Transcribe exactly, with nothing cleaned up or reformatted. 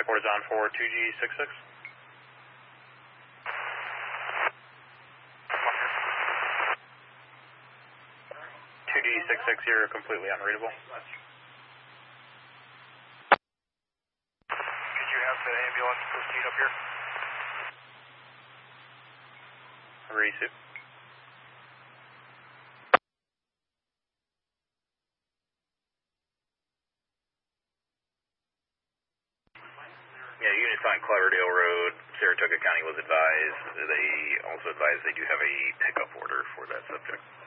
Airport is on for two G six six. two G six six, you're completely unreadable. Could you have the ambulance proceed up here? Receive. Yeah, Unit five Cloverdale Road, Saratoga County was advised. They also advised they do have a pickup order for that subject.